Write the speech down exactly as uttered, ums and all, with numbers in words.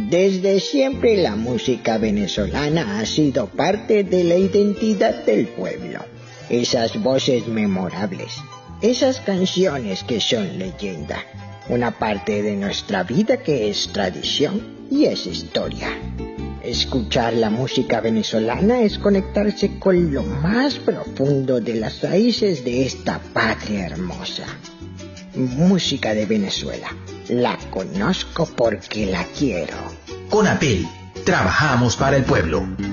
Desde siempre la música venezolana ha sido parte de la identidad del pueblo. Esas voces memorables, esas canciones que son leyenda, una parte de nuestra vida que es tradición y es historia. Escuchar la música venezolana es conectarse con lo más profundo de las raíces de esta patria hermosa. Música de Venezuela. La conozco porque la quiero. Conapel, trabajamos para el pueblo.